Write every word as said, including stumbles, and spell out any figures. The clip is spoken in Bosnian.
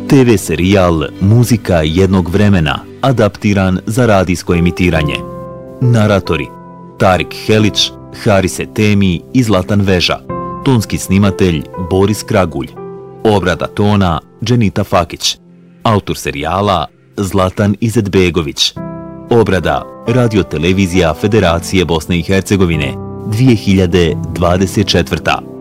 te ve serijal Muzika jednog vremena, adaptiran za radijsko emitiranje. Naratori Tarik Helić, Harise Temi i Zlatan Veža. Tonski snimatelj Boris Kragulj. Obrada tona Dženita Fakić. Autor serijala Zlatan Izetbegović. Obrada Radio-televizija Federacije Bosne i Hercegovine dvije hiljade dvadeset četvrta.